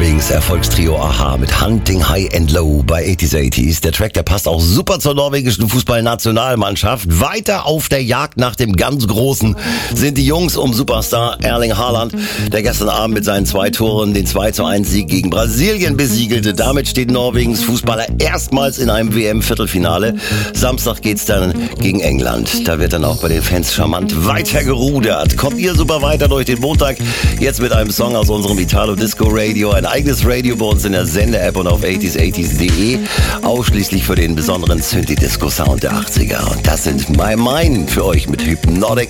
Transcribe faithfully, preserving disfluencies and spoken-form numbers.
Norwegens Erfolgstrio Aha mit Hunting High and Low bei achtziger achtziger. Der Track, der passt auch super zur norwegischen Fußballnationalmannschaft. Weiter auf der Jagd nach dem ganz Großen sind die Jungs um Superstar Erling Haaland, der gestern Abend mit seinen zwei Toren den zwei zu eins Sieg gegen Brasilien besiegelte. Damit steht Norwegens Fußballer erstmals in einem W M-Viertelfinale. Samstag geht's dann gegen England. Da wird dann auch bei den Fans charmant weiter gerudert. Kommt ihr super weiter durch den Montag, jetzt mit einem Song aus unserem Italo Disco Radio. Ein eigenes Radio bei uns in der Sender-App und auf achtziger achtziger punkt de. Ausschließlich für den besonderen Synthi-Disco-Sound der achtziger. Und das sind My Mine für euch mit Hypnotic